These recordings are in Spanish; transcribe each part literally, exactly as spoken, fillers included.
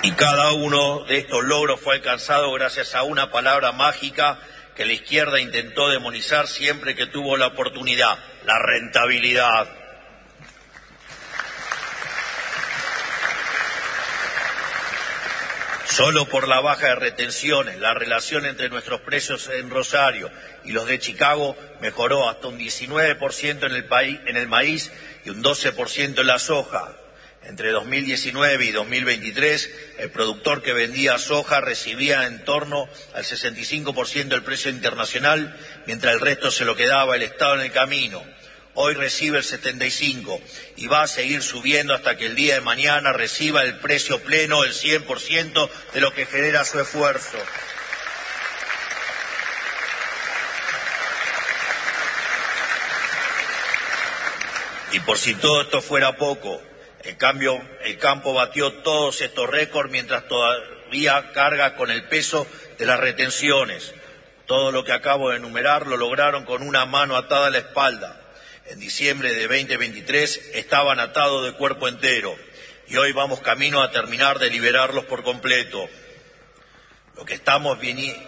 Y cada uno de estos logros fue alcanzado gracias a una palabra mágica que la izquierda intentó demonizar siempre que tuvo la oportunidad: la rentabilidad. Solo por la baja de retenciones, la relación entre nuestros precios en Rosario y los de Chicago mejoró hasta un diecinueve por ciento en el, país, en el maíz y un doce por ciento en la soja. Entre dos mil diecinueve y dos mil veintitrés, el productor que vendía soja recibía en torno al sesenta y cinco por ciento del precio internacional, mientras el resto se lo quedaba el Estado en el camino. Hoy recibe el setenta y cinco por ciento y va a seguir subiendo hasta que el día de mañana reciba el precio pleno, el cien por ciento de lo que genera su esfuerzo. Y por si todo esto fuera poco, el, cambio, el campo batió todos estos récords mientras todavía carga con el peso de las retenciones. Todo lo que acabo de enumerar lo lograron con una mano atada a la espalda. En diciembre de veinte veintitrés estaban atados de cuerpo entero y hoy vamos camino a terminar de liberarlos por completo. Lo que estamos viniendo...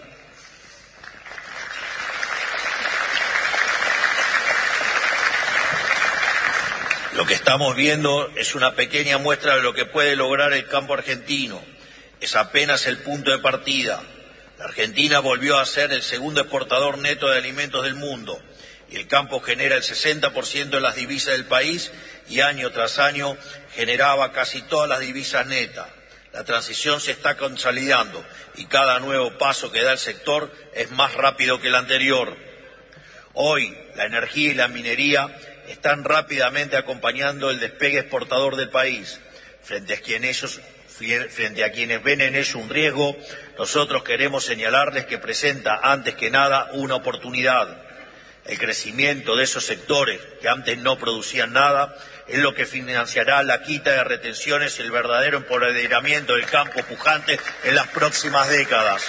Lo que estamos viendo es una pequeña muestra de lo que puede lograr el campo argentino. Es apenas el punto de partida. La Argentina volvió a ser el segundo exportador neto de alimentos del mundo. Y el campo genera el sesenta por ciento de las divisas del país y año tras año generaba casi todas las divisas netas. La transición se está consolidando y cada nuevo paso que da el sector es más rápido que el anterior. Hoy, la energía y la minería están rápidamente acompañando el despegue exportador del país. Frente a quienes, ellos, frente a quienes ven en ello un riesgo, nosotros queremos señalarles que presenta antes que nada una oportunidad. El crecimiento de esos sectores que antes no producían nada es lo que financiará la quita de retenciones y el verdadero empoderamiento del campo pujante en las próximas décadas.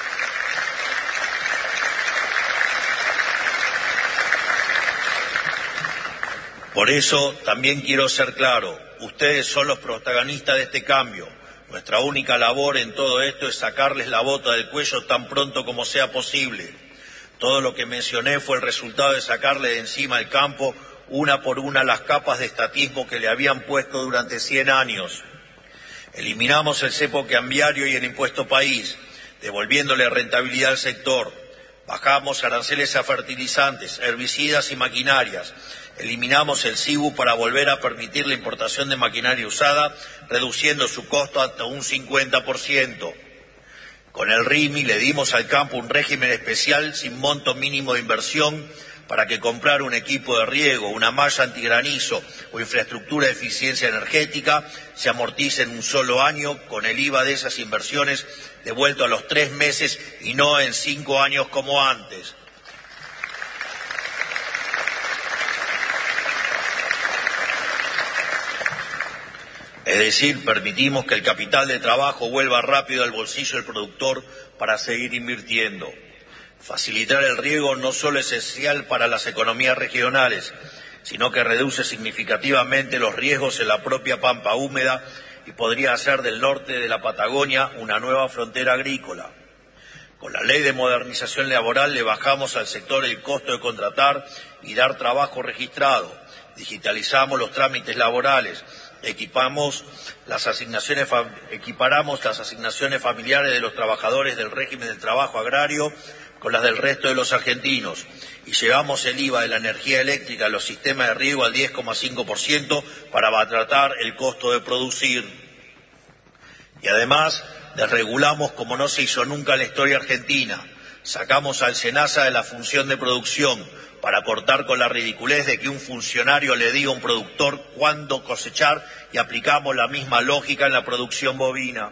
Por eso también quiero ser claro, ustedes son los protagonistas de este cambio. Nuestra única labor en todo esto es sacarles la bota del cuello tan pronto como sea posible. Todo lo que mencioné fue el resultado de sacarle de encima al campo una por una las capas de estatismo que le habían puesto durante cien años. Eliminamos el cepo cambiario y el impuesto país, devolviéndole rentabilidad al sector. Bajamos aranceles a fertilizantes, herbicidas y maquinarias. Eliminamos el C I B U para volver a permitir la importación de maquinaria usada, reduciendo su costo hasta un cincuenta por ciento. Con el R I M I le dimos al campo un régimen especial sin monto mínimo de inversión para que comprar un equipo de riego, una malla antigranizo o infraestructura de eficiencia energética se amortice en un solo año con el I V A de esas inversiones devuelto a los tres meses y no en cinco años como antes. Es decir, permitimos que el capital de trabajo vuelva rápido al bolsillo del productor para seguir invirtiendo. Facilitar el riego no solo es esencial para las economías regionales, sino que reduce significativamente los riesgos en la propia pampa húmeda y podría hacer del norte de la Patagonia una nueva frontera agrícola. Con la ley de modernización laboral le bajamos al sector el costo de contratar y dar trabajo registrado. Digitalizamos los trámites laborales. Equipamos las asignaciones, equiparamos las asignaciones familiares de los trabajadores del régimen del trabajo agrario con las del resto de los argentinos y llevamos el I V A de la energía eléctrica a los sistemas de riego al diez coma cinco por ciento para abatratar el costo de producir. Y además desregulamos como no se hizo nunca en la historia argentina. Sacamos al SENASA de la función de producción para cortar con la ridiculez de que un funcionario le diga a un productor cuándo cosechar y aplicamos la misma lógica en la producción bovina.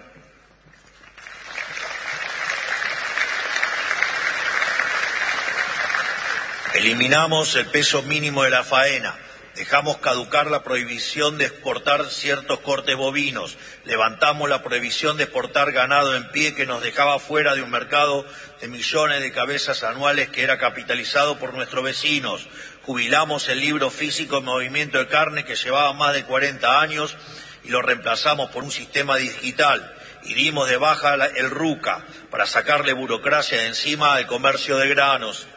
Eliminamos el peso mínimo de la faena, dejamos caducar la prohibición de exportar ciertos cortes bovinos, levantamos la prohibición de exportar ganado en pie que nos dejaba fuera de un mercado de millones de cabezas anuales que era capitalizado por nuestros vecinos, jubilamos el libro físico en movimiento de carne que llevaba más de cuarenta años y lo reemplazamos por un sistema digital y dimos de baja el RUCA para sacarle burocracia de encima al comercio de granos.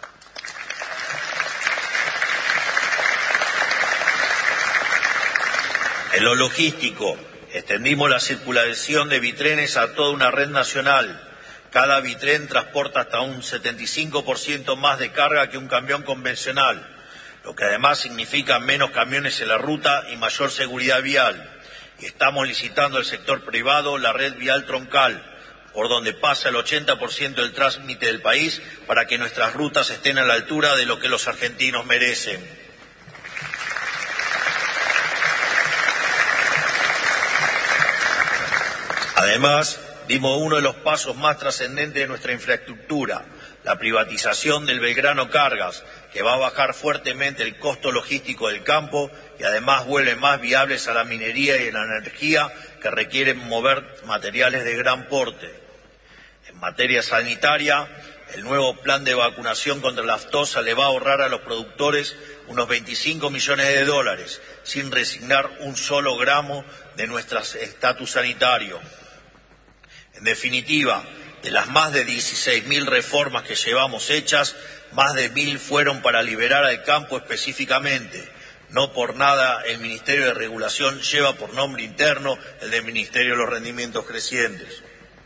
En lo logístico, extendimos la circulación de bitrenes a toda una red nacional. Cada bitren transporta hasta un setenta y cinco por ciento más de carga que un camión convencional, lo que además significa menos camiones en la ruta y mayor seguridad vial. Y estamos licitando al sector privado la red vial troncal, por donde pasa el ochenta por ciento del tránsito del país, para que nuestras rutas estén a la altura de lo que los argentinos merecen. Además, dimos uno de los pasos más trascendentes de nuestra infraestructura, la privatización del Belgrano Cargas, que va a bajar fuertemente el costo logístico del campo y además vuelve más viables a la minería y a la energía que requieren mover materiales de gran porte. En materia sanitaria, el nuevo plan de vacunación contra la aftosa le va a ahorrar a los productores unos veinticinco millones de dólares, sin resignar un solo gramo de nuestro estatus sanitario. En definitiva, de las más de dieciséis mil reformas que llevamos hechas, más de mil fueron para liberar al campo específicamente. No por nada el Ministerio de Regulación lleva por nombre interno el del Ministerio de los Rendimientos Crecientes.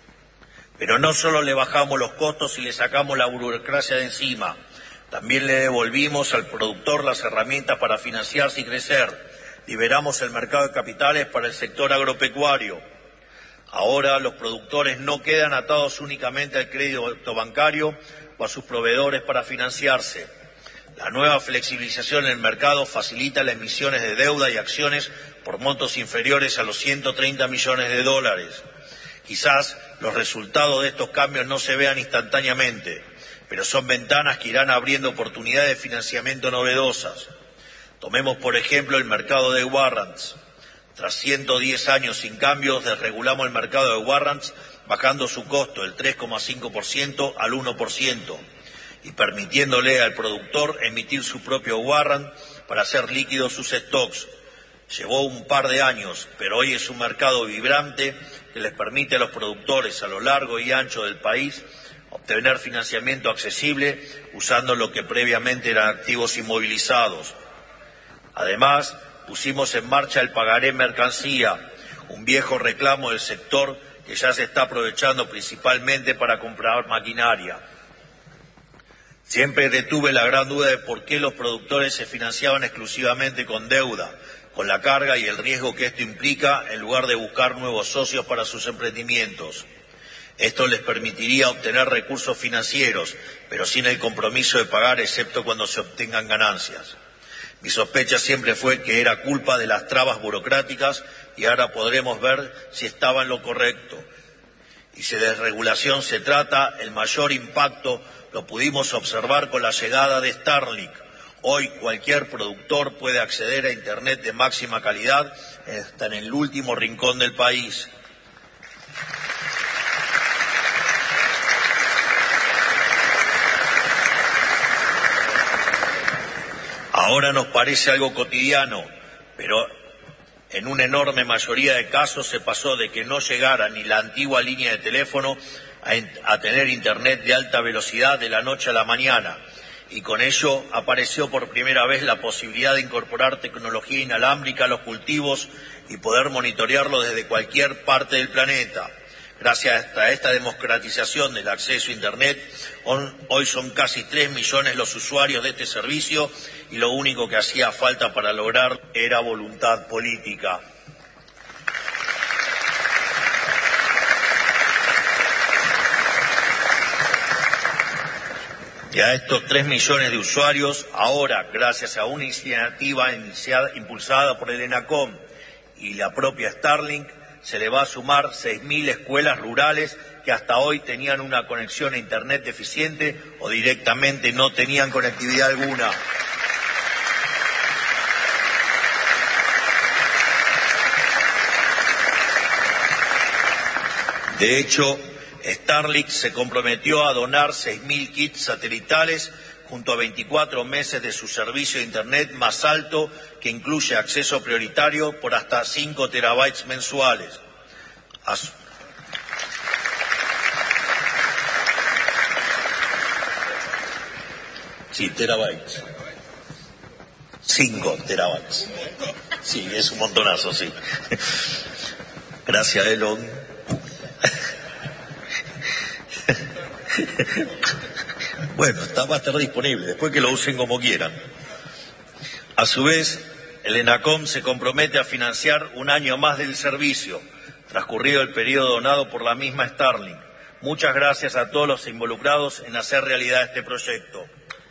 Pero no solo le bajamos los costos y le sacamos la burocracia de encima, también le devolvimos al productor las herramientas para financiarse y crecer. Liberamos el mercado de capitales para el sector agropecuario. Ahora los productores no quedan atados únicamente al crédito bancario o a sus proveedores para financiarse. La nueva flexibilización en el mercado facilita las emisiones de deuda y acciones por montos inferiores a los ciento treinta millones de dólares. Quizás los resultados de estos cambios no se vean instantáneamente, pero son ventanas que irán abriendo oportunidades de financiamiento novedosas. Tomemos, por ejemplo, el mercado de warrants. Tras ciento diez años sin cambios, desregulamos el mercado de warrants, bajando su costo del tres coma cinco por ciento al uno por ciento y permitiéndole al productor emitir su propio warrant para hacer líquidos sus stocks. Llevó un par de años, pero hoy es un mercado vibrante que les permite a los productores a lo largo y ancho del país obtener financiamiento accesible usando lo que previamente eran activos inmovilizados. Además, pusimos en marcha el pagaré mercancía, un viejo reclamo del sector que ya se está aprovechando principalmente para comprar maquinaria. Siempre detuve la gran duda de por qué los productores se financiaban exclusivamente con deuda, con la carga y el riesgo que esto implica en lugar de buscar nuevos socios para sus emprendimientos. Esto les permitiría obtener recursos financieros, pero sin el compromiso de pagar excepto cuando se obtengan ganancias. Mi sospecha siempre fue que era culpa de las trabas burocráticas y ahora podremos ver si estaba en lo correcto. Y si de desregulación se trata, el mayor impacto lo pudimos observar con la llegada de Starlink. Hoy cualquier productor puede acceder a Internet de máxima calidad hasta en el último rincón del país. Ahora nos parece algo cotidiano, pero en una enorme mayoría de casos se pasó de que no llegara ni la antigua línea de teléfono a, a tener Internet de alta velocidad de la noche a la mañana. Y con ello apareció por primera vez la posibilidad de incorporar tecnología inalámbrica a los cultivos y poder monitorearlo desde cualquier parte del planeta. Gracias a esta democratización del acceso a Internet, hoy son casi tres millones los usuarios de este servicio y lo único que hacía falta para lograr era voluntad política. Y a estos tres millones de usuarios, ahora, gracias a una iniciativa iniciada, impulsada por el ENACOM y la propia Starlink, se le va a sumar seis mil escuelas rurales que hasta hoy tenían una conexión a Internet deficiente o directamente no tenían conectividad alguna. De hecho, Starlink se comprometió a donar seis mil kits satelitales junto a veinticuatro meses de su servicio de Internet más alto, que incluye acceso prioritario por hasta cinco terabytes mensuales. A su, Sí, terabytes. Cinco terabytes. Sí, es un montonazo, sí. Gracias, Elon. Bueno, está, va a estar disponible, después que lo usen como quieran. A su vez, el ENACOM se compromete a financiar un año más del servicio, transcurrido el periodo donado por la misma Starlink. Muchas gracias a todos los involucrados en hacer realidad este proyecto.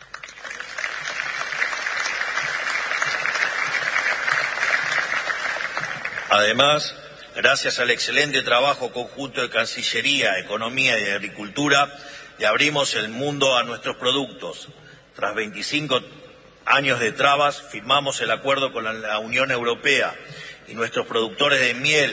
Además, gracias al excelente trabajo conjunto de Cancillería, Economía y Agricultura, le abrimos el mundo a nuestros productos. Tras veinticinco años de trabas, firmamos el acuerdo con la Unión Europea y nuestros productores de miel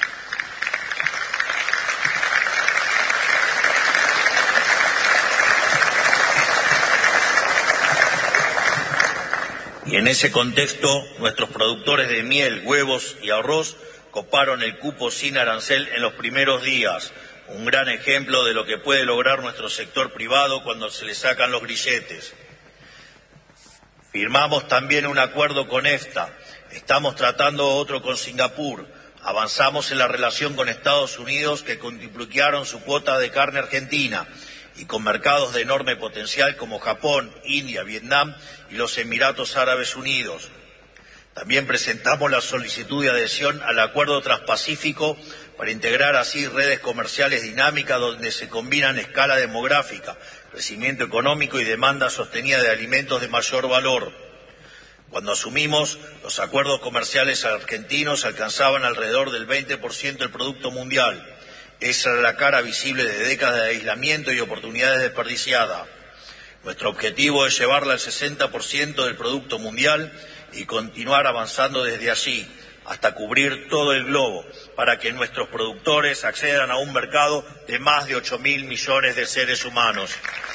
y en ese contexto, nuestros productores de miel, huevos y arroz coparon el cupo sin arancel en los primeros días. Un gran ejemplo de lo que puede lograr nuestro sector privado cuando se le sacan los grilletes. Firmamos también un acuerdo con EFTA. Estamos tratando otro con Singapur. Avanzamos en la relación con Estados Unidos, que multiplicaron su cuota de carne argentina, y con mercados de enorme potencial como Japón, India, Vietnam y los Emiratos Árabes Unidos. También presentamos la solicitud de adhesión al Acuerdo Transpacífico para integrar así redes comerciales dinámicas donde se combinan escala demográfica, crecimiento económico y demanda sostenida de alimentos de mayor valor. Cuando asumimos, los acuerdos comerciales argentinos alcanzaban alrededor del veinte por ciento del Producto Mundial. Esa era la cara visible de décadas de aislamiento y oportunidades desperdiciadas. Nuestro objetivo es llevarla al sesenta por ciento del Producto Mundial y continuar avanzando desde allí hasta cubrir todo el globo, para que nuestros productores accedan a un mercado de más de ocho mil millones de seres humanos.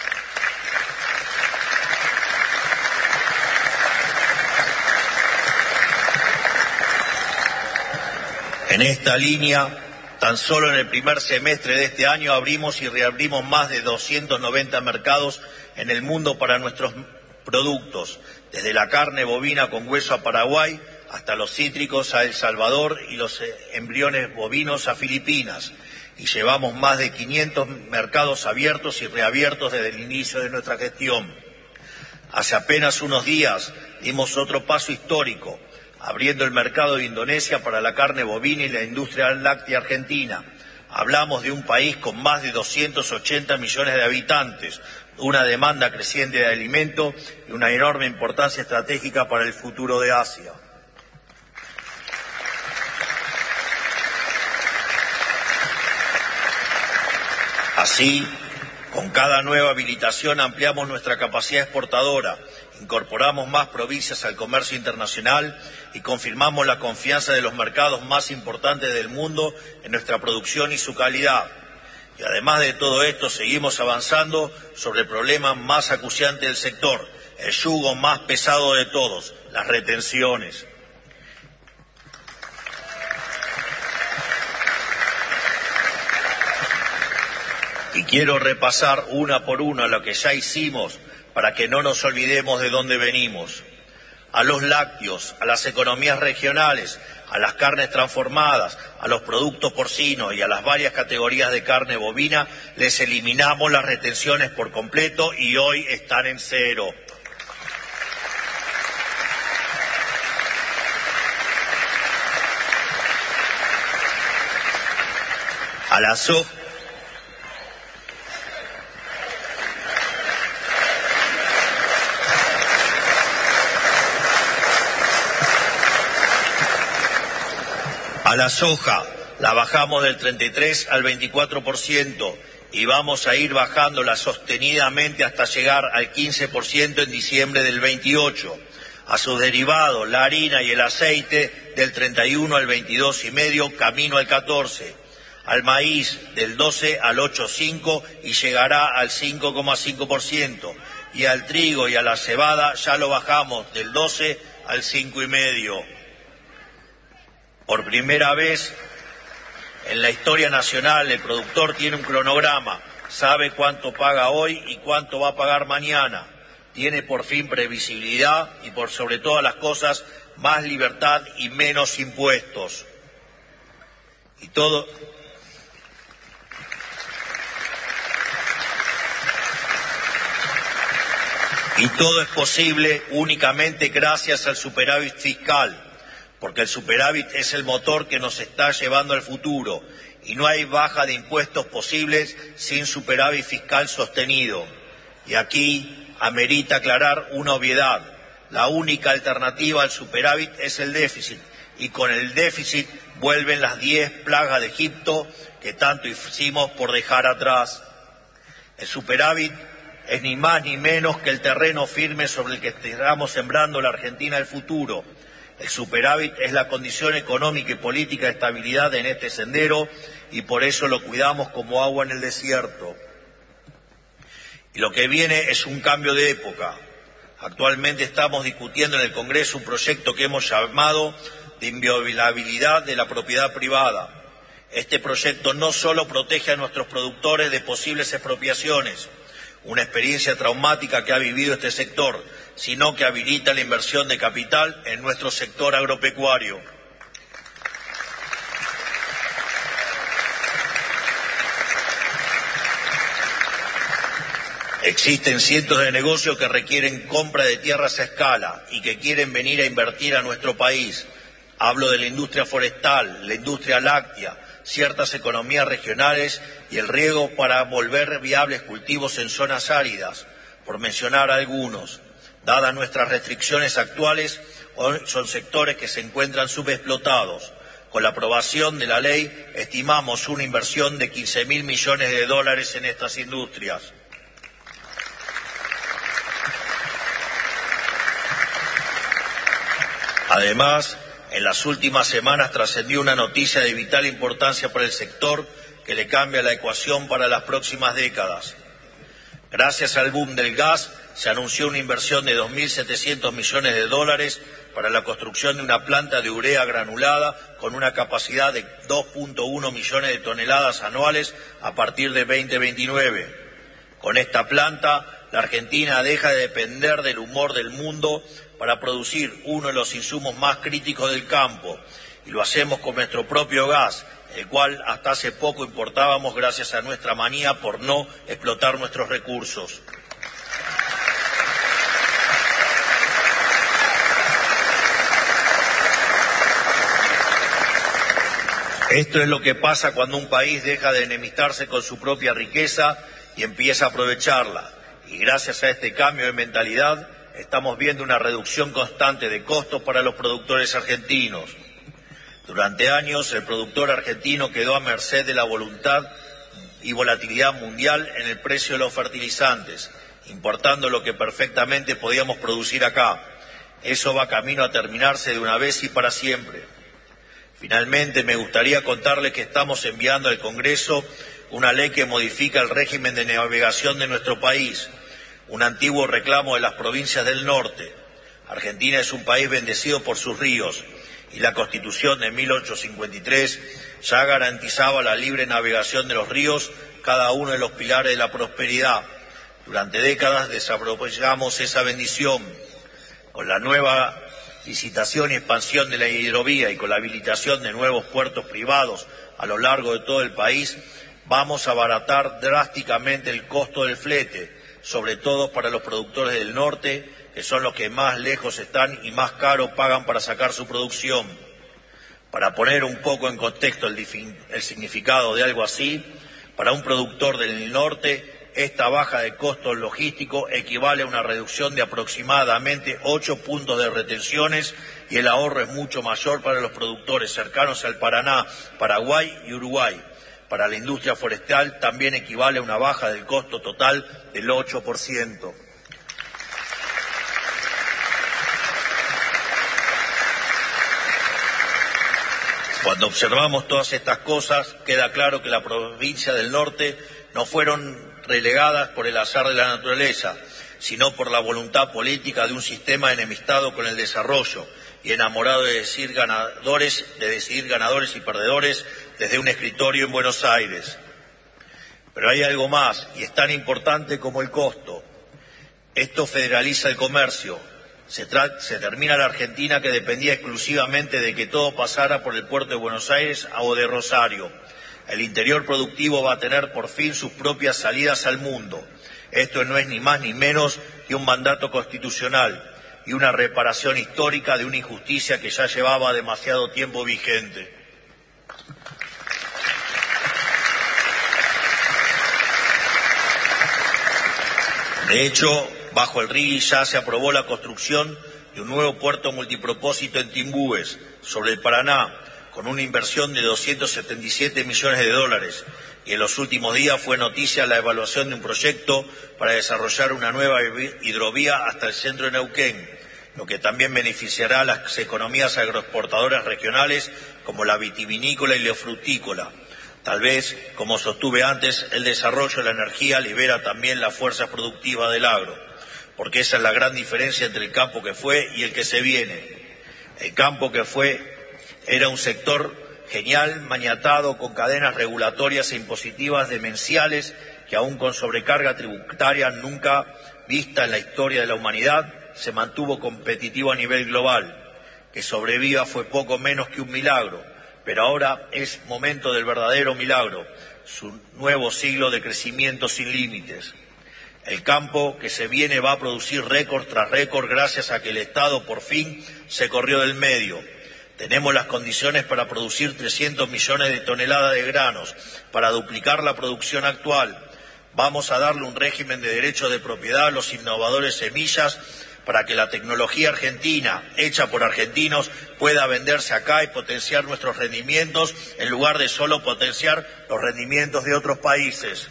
En esta línea, tan solo en el primer semestre de este año abrimos y reabrimos más de doscientos noventa mercados en el mundo para nuestros productos, desde la carne bovina con hueso a Paraguay hasta los cítricos a El Salvador y los embriones bovinos a Filipinas. Y llevamos más de quinientos mercados abiertos y reabiertos desde el inicio de nuestra gestión. Hace apenas unos días dimos otro paso histórico, abriendo el mercado de Indonesia para la carne bovina y la industria láctea argentina. Hablamos de un país con más de doscientos ochenta millones de habitantes, una demanda creciente de alimento y una enorme importancia estratégica para el futuro de Asia. Así, con cada nueva habilitación ampliamos nuestra capacidad exportadora, incorporamos más provincias al comercio internacional y confirmamos la confianza de los mercados más importantes del mundo en nuestra producción y su calidad. Y además de todo esto, seguimos avanzando sobre el problema más acuciante del sector, el yugo más pesado de todos, las retenciones. Y quiero repasar una por una lo que ya hicimos para que no nos olvidemos de dónde venimos. A los lácteos, a las economías regionales, a las carnes transformadas, a los productos porcinos y a las varias categorías de carne bovina, les eliminamos las retenciones por completo y hoy están en cero. A la soja. A la soja la bajamos del treinta y tres al veinticuatro por ciento y vamos a ir bajándola sostenidamente hasta llegar al quince por ciento en diciembre del veintiocho. A sus derivados, la harina y el aceite, del treinta y uno al veintidós y medio, camino al catorce. Al maíz, del doce al ocho coma cinco y llegará al cinco coma cinco por ciento. Y al trigo y a la cebada ya lo bajamos del doce al cinco y medio. Por primera vez en la historia nacional, el productor tiene un cronograma, sabe cuánto paga hoy y cuánto va a pagar mañana. tiene por fin previsibilidad y, por sobre todas las cosas, más libertad y menos impuestos. Y todo... Y todo es posible únicamente gracias al superávit fiscal, porque el superávit es el motor que nos está llevando al futuro y no hay baja de impuestos posibles sin superávit fiscal sostenido. Y aquí amerita aclarar una obviedad. La única alternativa al superávit es el déficit, y con el déficit vuelven las diez plagas de Egipto que tanto hicimos por dejar atrás. El superávit es ni más ni menos que el terreno firme sobre el que estamos sembrando la Argentina del futuro. El superávit es la condición económica y política de estabilidad en este sendero y por eso lo cuidamos como agua en el desierto. Y lo que viene es un cambio de época. Actualmente estamos discutiendo en el Congreso un proyecto que hemos llamado de inviolabilidad de la propiedad privada. Este proyecto no solo protege a nuestros productores de posibles expropiaciones, una experiencia traumática que ha vivido este sector, sino que habilita la inversión de capital en nuestro sector agropecuario. Existen cientos de negocios que requieren compra de tierras a escala y que quieren venir a invertir a nuestro país. Hablo de la industria forestal, la industria láctea, ciertas economías regionales y el riego para volver viables cultivos en zonas áridas, por mencionar algunos. Dadas nuestras restricciones actuales, son sectores que se encuentran subexplotados. Con la aprobación de la ley, estimamos una inversión de quince mil millones de dólares en estas industrias. Además, en las últimas semanas trascendió una noticia de vital importancia para el sector que le cambia la ecuación para las próximas décadas. Gracias al boom del gas, se anunció una inversión de dos mil setecientos millones de dólares para la construcción de una planta de urea granulada con una capacidad de dos punto uno millones de toneladas anuales a partir de dos mil veintinueve. Con esta planta, la Argentina deja de depender del humor del mundo para producir uno de los insumos más críticos del campo, y lo hacemos con nuestro propio gas, el cual hasta hace poco importábamos gracias a nuestra manía por no explotar nuestros recursos. Esto es lo que pasa cuando un país deja de enemistarse con su propia riqueza y empieza a aprovecharla. Y gracias a este cambio de mentalidad estamos viendo una reducción constante de costos para los productores argentinos. Durante años el productor argentino quedó a merced de la voluntad y volatilidad mundial en el precio de los fertilizantes, importando lo que perfectamente podíamos producir acá. Eso va camino a terminarse de una vez y para siempre. Finalmente, me gustaría contarles que estamos enviando al Congreso una ley que modifica el régimen de navegación de nuestro país, un antiguo reclamo de las provincias del norte. Argentina es un país bendecido por sus ríos y la Constitución de mil ochocientos cincuenta y tres ya garantizaba la libre navegación de los ríos, cada uno de los pilares de la prosperidad. Durante décadas desaprovechamos esa bendición. Con la nueva licitación y expansión de la hidrovía y con la habilitación de nuevos puertos privados a lo largo de todo el país, vamos a abaratar drásticamente el costo del flete, sobre todo para los productores del norte, que son los que más lejos están y más caro pagan para sacar su producción. Para poner un poco en contexto el, el significado de algo así, para un productor del norte, esta baja de costos logísticos equivale a una reducción de aproximadamente ocho puntos de retenciones y el ahorro es mucho mayor para los productores cercanos al Paraná, Paraguay y Uruguay. Para la industria forestal también equivale a una baja del costo total del ocho por ciento. Cuando observamos todas estas cosas, queda claro que la provincia del norte no fueron relegadas por el azar de la naturaleza, sino por la voluntad política de un sistema enemistado con el desarrollo y enamorado de decidir ganadores, de decidir ganadores y perdedores desde un escritorio en Buenos Aires. Pero hay algo más, y es tan importante como el costo. Esto federaliza el comercio. Se, se termina la Argentina que dependía exclusivamente de que todo pasara por el puerto de Buenos Aires o de Rosario. El interior productivo va a tener por fin sus propias salidas al mundo. Esto no es ni más ni menos que un mandato constitucional y una reparación histórica de una injusticia que ya llevaba demasiado tiempo vigente. De hecho, bajo el R I G I ya se aprobó la construcción de un nuevo puerto multipropósito en Timbúes, sobre el Paraná, con una inversión de doscientos setenta y siete millones de dólares. Y en los últimos días fue noticia la evaluación de un proyecto para desarrollar una nueva hidrovía hasta el centro de Neuquén, lo que también beneficiará a las economías agroexportadoras regionales como la vitivinícola y la frutícola. Tal vez, como sostuve antes, el desarrollo de la energía libera también las fuerzas productivas del agro, porque esa es la gran diferencia entre el campo que fue y el que se viene. El campo que fue era un sector genial, maniatado, con cadenas regulatorias e impositivas demenciales que aún con sobrecarga tributaria nunca vista en la historia de la humanidad, se mantuvo competitivo a nivel global. Que sobreviva fue poco menos que un milagro. Pero ahora es momento del verdadero milagro, su nuevo siglo de crecimiento sin límites. El campo que se viene va a producir récord tras récord gracias a que el Estado por fin se corrió del medio. Tenemos las condiciones para producir trescientos millones de toneladas de granos, para duplicar la producción actual. Vamos a darle un régimen de derechos de propiedad a los innovadores semillas, para que la tecnología argentina, hecha por argentinos, pueda venderse acá y potenciar nuestros rendimientos, en lugar de solo potenciar los rendimientos de otros países.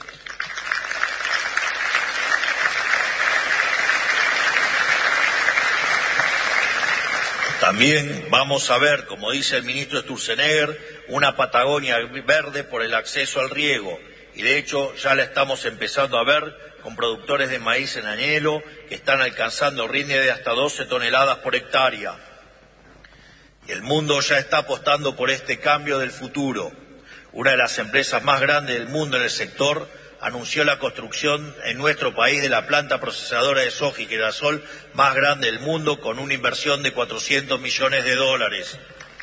También vamos a ver, como dice el ministro Sturzenegger, una Patagonia verde por el acceso al riego. Y de hecho ya la estamos empezando a ver con productores de maíz en añelo que están alcanzando rinde de hasta doce toneladas por hectárea. Y el mundo ya está apostando por este cambio del futuro. Una de las empresas más grandes del mundo en el sector anunció la construcción en nuestro país de la planta procesadora de soja y girasol más grande del mundo, con una inversión de cuatrocientos millones de dólares.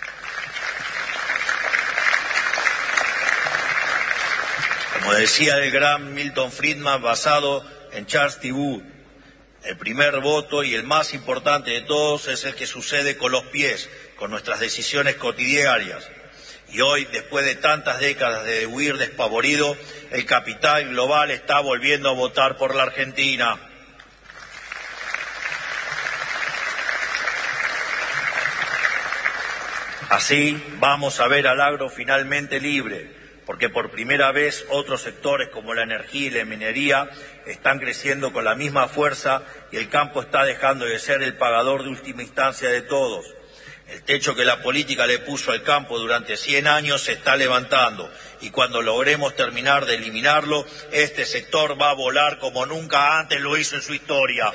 Como decía el gran Milton Friedman, basado en Charles Thibault, el primer voto y el más importante de todos es el que sucede con los pies, con nuestras decisiones cotidianas. Y hoy, después de tantas décadas de huir despavorido, el capital global está volviendo a votar por la Argentina. Así vamos a ver al agro finalmente libre, porque por primera vez otros sectores como la energía y la minería están creciendo con la misma fuerza y el campo está dejando de ser el pagador de última instancia de todos. El techo que la política le puso al campo durante cien años se está levantando y cuando logremos terminar de eliminarlo, este sector va a volar como nunca antes lo hizo en su historia.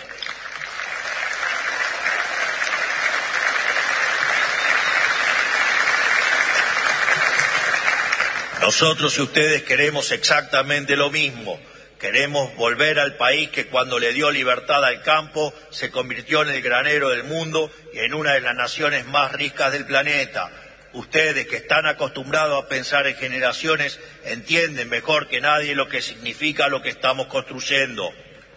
Nosotros y ustedes queremos exactamente lo mismo. Queremos volver al país que cuando le dio libertad al campo se convirtió en el granero del mundo y en una de las naciones más ricas del planeta. Ustedes que están acostumbrados a pensar en generaciones entienden mejor que nadie lo que significa lo que estamos construyendo.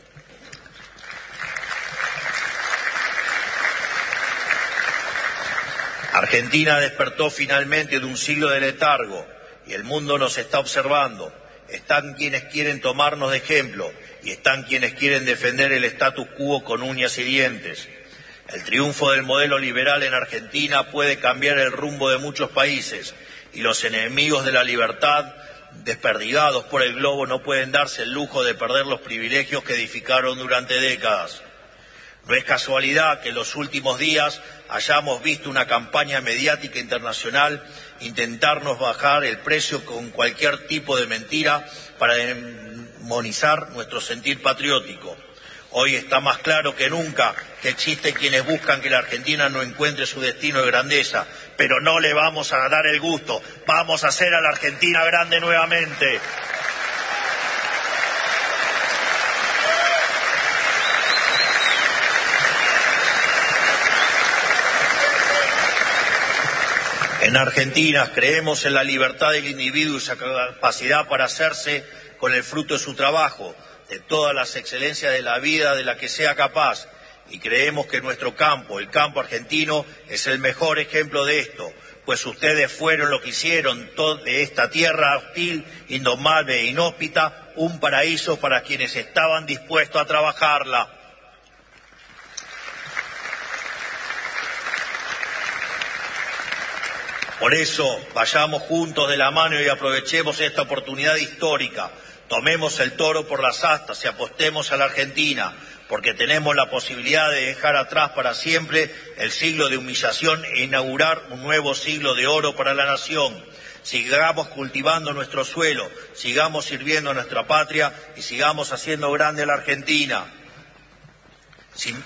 Argentina despertó finalmente de un siglo de letargo y el mundo nos está observando. Están quienes quieren tomarnos de ejemplo y están quienes quieren defender el status quo con uñas y dientes. El triunfo del modelo liberal en Argentina puede cambiar el rumbo de muchos países y los enemigos de la libertad, desperdigados por el globo, no pueden darse el lujo de perder los privilegios que edificaron durante décadas. No es casualidad que en los últimos días hayamos visto una campaña mediática internacional intentarnos bajar el precio con cualquier tipo de mentira para demonizar nuestro sentir patriótico. Hoy está más claro que nunca que existen quienes buscan que la Argentina no encuentre su destino de grandeza, pero no le vamos a dar el gusto. Vamos a hacer a la Argentina grande nuevamente. En Argentina creemos en la libertad del individuo y su capacidad para hacerse con el fruto de su trabajo, de todas las excelencias de la vida de la que sea capaz. Y creemos que nuestro campo, el campo argentino, es el mejor ejemplo de esto, pues ustedes fueron lo que hicieron de esta tierra hostil, indomable e inhóspita, un paraíso para quienes estaban dispuestos a trabajarla. Por eso, vayamos juntos de la mano y aprovechemos esta oportunidad histórica. Tomemos el toro por las astas y apostemos a la Argentina, porque tenemos la posibilidad de dejar atrás para siempre el siglo de humillación e inaugurar un nuevo siglo de oro para la nación. Sigamos cultivando nuestro suelo, sigamos sirviendo a nuestra patria y sigamos haciendo grande a la Argentina. Sin...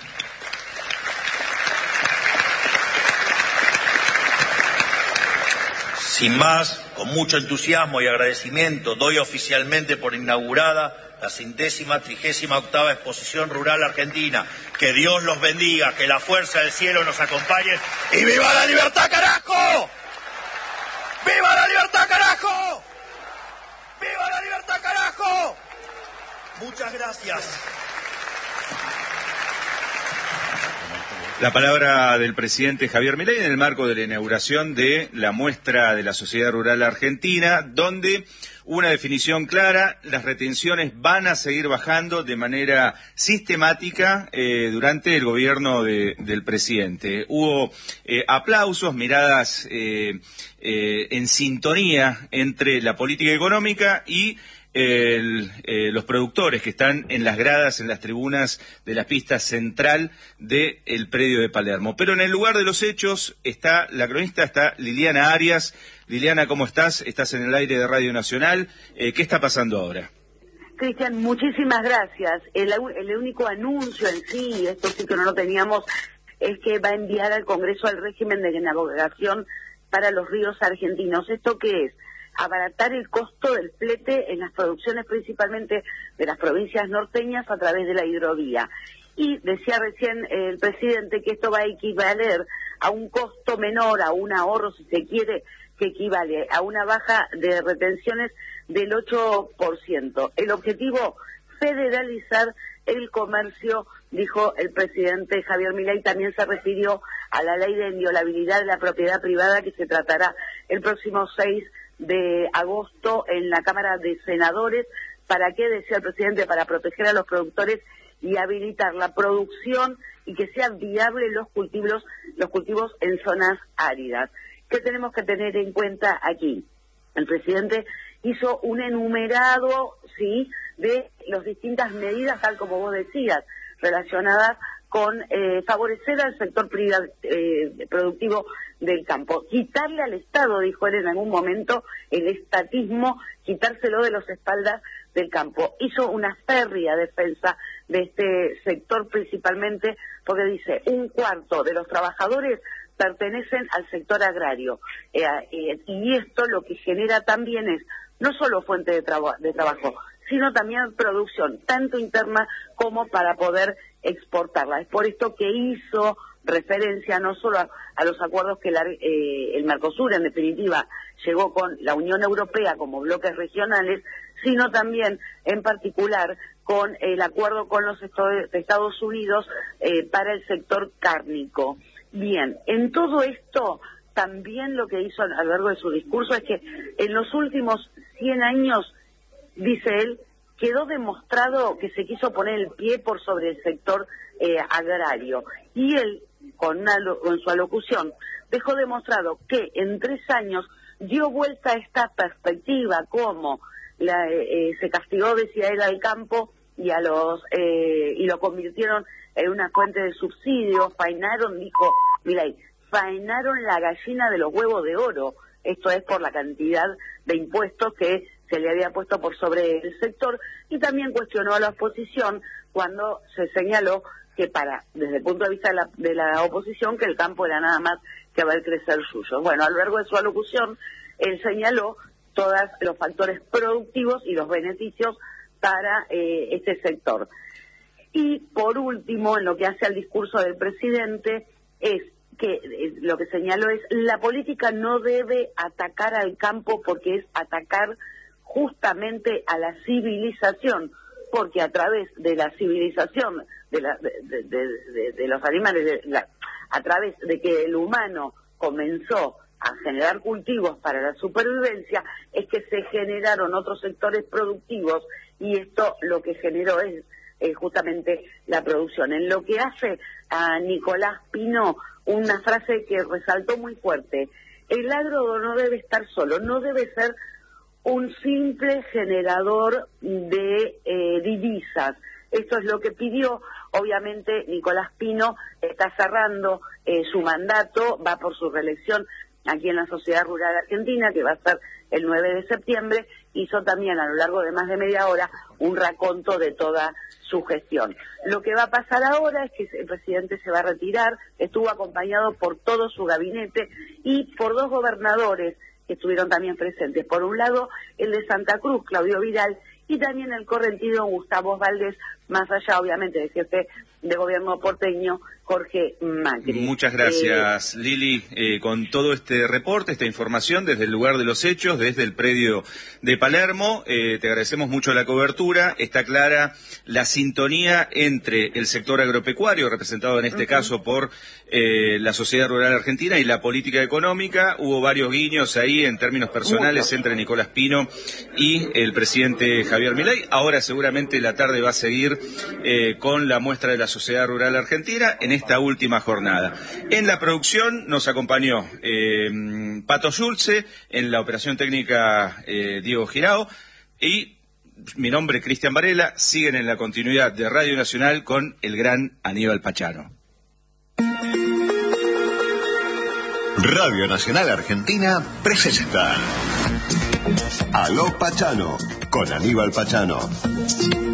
Sin más, con mucho entusiasmo y agradecimiento, doy oficialmente por inaugurada la centésima trigésima octava Exposición Rural Argentina. Que Dios los bendiga, que la fuerza del cielo nos acompañe y ¡viva la libertad, carajo! ¡Viva la libertad, carajo! ¡Viva la libertad, carajo! Muchas gracias. La palabra del presidente Javier Milei en el marco de la inauguración de la muestra de la Sociedad Rural Argentina, donde una definición clara: las retenciones van a seguir bajando de manera sistemática eh, durante el gobierno de, del presidente. Hubo eh, aplausos, miradas eh, eh, en sintonía entre la política económica y El, eh, los productores que están en las gradas, en las tribunas de la pista central del predio de Palermo. Pero en el lugar de los hechos está la cronista, está Liliana Arias. Liliana, ¿cómo estás? Estás en el aire de Radio Nacional. Eh, ¿Qué está pasando ahora? Cristian, muchísimas gracias. El, el único anuncio en sí, esto sí que no lo teníamos, es que va a enviar al Congreso el régimen de navegación para los ríos argentinos. ¿Esto qué es? Abaratar el costo del flete en las producciones principalmente de las provincias norteñas a través de la hidrovía. Y decía recién el presidente que esto va a equivaler a un costo menor, a un ahorro, si se quiere, que equivale a una baja de retenciones del ocho por ciento. El objetivo, federalizar el comercio, dijo el presidente Javier Milei. También se refirió a la ley de inviolabilidad de la propiedad privada que se tratará el próximo seis de agosto en la Cámara de Senadores. ¿Para qué? Decía el presidente: para proteger a los productores y habilitar la producción y que sean viables los cultivos, los cultivos en zonas áridas. ¿Qué tenemos que tener en cuenta aquí? El presidente hizo un enumerado, sí, de las distintas medidas, tal como vos decías, relacionadas con eh, favorecer al sector privado, eh, productivo del campo. Quitarle al Estado, dijo él en algún momento, el estatismo, quitárselo de las espaldas del campo. Hizo una férrea defensa de este sector principalmente porque dice: un cuarto de los trabajadores pertenecen al sector agrario. Eh, eh, y esto lo que genera también es no solo fuente de, traba- de trabajo, sino también producción, tanto interna como para poder exportarla. Es por esto que hizo referencia no solo a, a los acuerdos que la, eh, el Mercosur, en definitiva, llegó con la Unión Europea como bloques regionales, sino también, en particular, con el acuerdo con los Estados Unidos eh, para el sector cárnico. Bien, en todo esto, también lo que hizo a lo largo de su discurso es que en los últimos cien años, dice él, quedó demostrado que se quiso poner el pie por sobre el sector eh, agrario. Y él, con, una, con su alocución, dejó demostrado que en tres años dio vuelta a esta perspectiva, como la, eh, se castigó, decía él, al campo y a los eh, y lo convirtieron en una fuente de subsidios, faenaron, dijo Milei, faenaron la gallina de los huevos de oro. Esto es por la cantidad de impuestos que se le había puesto por sobre el sector, y también cuestionó a la oposición cuando se señaló que para, desde el punto de vista de la, de la oposición, que el campo era nada más que ver crecer suyo. Bueno, a lo largo de su alocución, él señaló todos los factores productivos y los beneficios para eh, este sector. Y por último, en lo que hace al discurso del presidente, es que eh, lo que señaló es, la política no debe atacar al campo porque es atacar justamente a la civilización, porque a través de la civilización de, la, de, de, de, de, de los animales, de la, a través de que el humano comenzó a generar cultivos para la supervivencia, es que se generaron otros sectores productivos y esto lo que generó es eh, justamente la producción. En lo que hace a Nicolás Pino, una frase que resaltó muy fuerte: el agro no debe estar solo, no debe ser un simple generador de eh, divisas. Esto es lo que pidió. Obviamente Nicolás Pino está cerrando eh, su mandato, va por su reelección aquí en la Sociedad Rural Argentina, que va a ser el nueve de septiembre, hizo también a lo largo de más de media hora un raconto de toda su gestión. Lo que va a pasar ahora es que el presidente se va a retirar, estuvo acompañado por todo su gabinete y por dos gobernadores que estuvieron también presentes. Por un lado, el de Santa Cruz, Claudio Vidal, y también el correntino Gustavo Valdés, más allá obviamente del jefe de gobierno porteño, Jorge Macri. Muchas gracias, eh, Lili, eh, con todo este reporte, esta información desde el lugar de los hechos, desde el predio de Palermo. Eh, te agradecemos mucho la cobertura. Está clara la sintonía entre el sector agropecuario, representado en este uh-huh. caso por eh, la Sociedad Rural Argentina, y la política económica. Hubo varios guiños ahí en términos personales Mucho. entre Nicolás Pino y el presidente Javier Milei. Ahora seguramente la tarde va a seguir eh, con la muestra de la Sociedad Rural Argentina en esta última jornada. En la producción nos acompañó eh, Pato Schulze, en la operación técnica eh, Diego Girao, y mi nombre Cristian Varela. Siguen en la continuidad de Radio Nacional con el gran Aníbal Pachano. Radio Nacional Argentina presenta Aló Pachano con Aníbal Pachano.